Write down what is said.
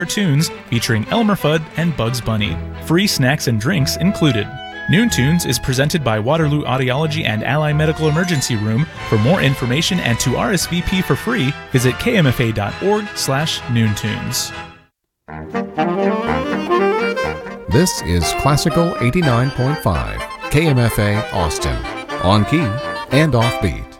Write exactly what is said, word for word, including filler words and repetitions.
cartoons featuring Elmer Fudd and Bugs Bunny. Free snacks and drinks included. Noon Tunes is presented by Waterloo Audiology and Ally Medical Emergency Room. For more information and to R S V P for free, visit k m f a dot org slash noontunes. This is Classical eighty-nine point five, K M F A Austin, on key and off beat.